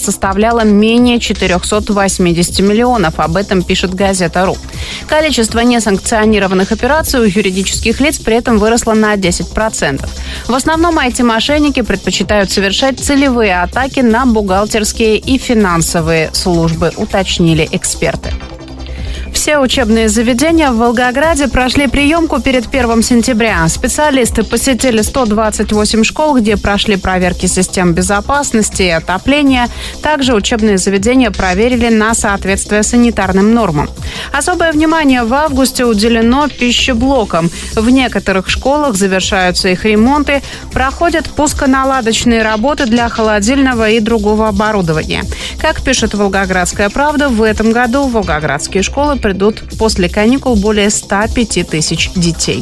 составляла менее 480 миллионов. Об этом пишет «Газета.ру». Количество несанкционированных операций у юридических лиц при этом выросло на 10%. В основном IT-мошенники предпочитают совершать целевые атаки на бухгалтерские и финансовые службы, уточнили эксперты. Все учебные заведения в Волгограде прошли приемку перед 1 сентября. Специалисты посетили 128 школ, где прошли проверки систем безопасности и отопления. Также учебные заведения проверили на соответствие санитарным нормам. Особое внимание в августе уделено пищеблокам. В некоторых школах завершаются их ремонты, проходят пусконаладочные работы для холодильного и другого оборудования. Как пишет «Волгоградская правда», в этом году в волгоградские школы придут после каникул более 105 тысяч детей.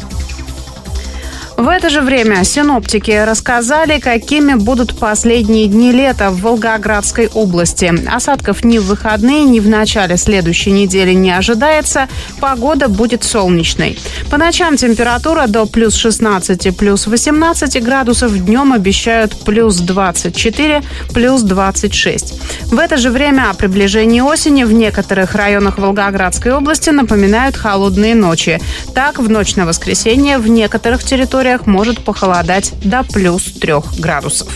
В это же время синоптики рассказали, какими будут последние дни лета в Волгоградской области. Осадков ни в выходные, ни в начале следующей недели не ожидается. Погода будет солнечной. По ночам температура до плюс 16, плюс 18 градусов. Днем обещают плюс 24, плюс 26. В это же время о приближении осени в некоторых районах Волгоградской области напоминают холодные ночи. Так, в ночь на воскресенье в некоторых территориях может похолодать до плюс 3 градусов.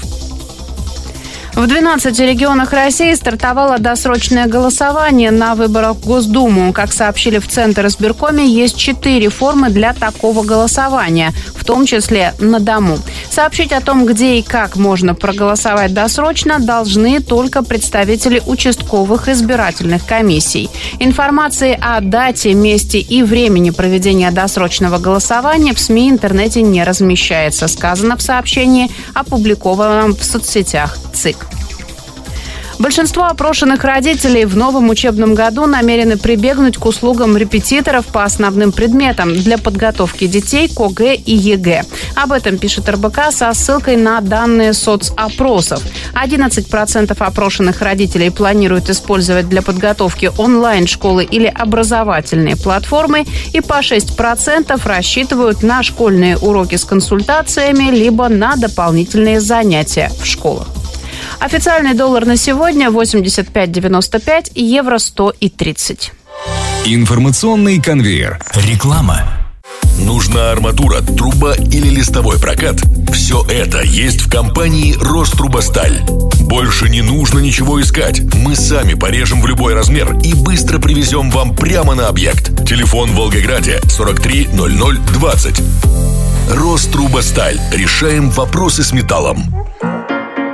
В 12 регионах России стартовало досрочное голосование на выборах в Госдуму. Как сообщили в Центр избиркоме, есть 4 формы для такого голосования, в том числе на дому. Сообщить о том, где и как можно проголосовать досрочно, должны только представители участковых избирательных комиссий. Информации о дате, месте и времени проведения досрочного голосования в СМИ и интернете не размещается, сказано в сообщении, опубликованном в соцсетях ЦИК. Большинство опрошенных родителей в новом учебном году намерены прибегнуть к услугам репетиторов по основным предметам для подготовки детей к ОГЭ и ЕГЭ. Об этом пишет РБК со ссылкой на данные соцопросов. 11% опрошенных родителей планируют использовать для подготовки онлайн-школы или образовательные платформы, и по 6% рассчитывают на школьные уроки с консультациями либо на дополнительные занятия в школах. Официальный доллар на сегодня 85.95, евро 100,30. Информационный конвейер. Реклама. Нужна арматура, труба или листовой прокат? Все это есть в компании «Рострубосталь». Больше не нужно ничего искать. Мы сами порежем в любой размер и быстро привезем вам прямо на объект. Телефон в Волгограде 43 00 20. «Рострубосталь». Решаем вопросы с металлом.